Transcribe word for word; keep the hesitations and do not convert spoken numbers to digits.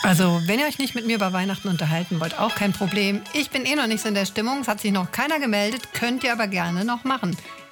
Also, wenn ihr euch nicht mit mir über Weihnachten unterhalten wollt, auch kein Problem. Ich bin eh noch nicht so in der Stimmung, es hat sich noch keiner gemeldet, könnt ihr aber gerne noch machen.